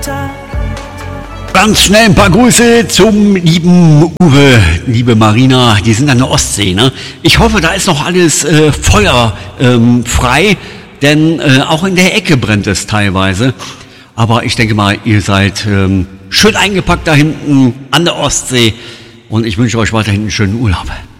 Ganz schnell ein paar Grüße zum lieben Uwe, liebe Marina, die sind an der Ostsee, ne? Ich hoffe, da ist noch alles feuerfrei, denn auch in der Ecke brennt es teilweise. Aber ich denke mal, ihr seid schön eingepackt da hinten an der Ostsee und ich wünsche euch weiterhin einen schönen Urlaub.